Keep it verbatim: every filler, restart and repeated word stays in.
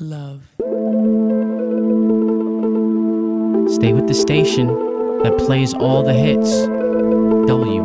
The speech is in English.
love. Stay with the station that plays all the hits. W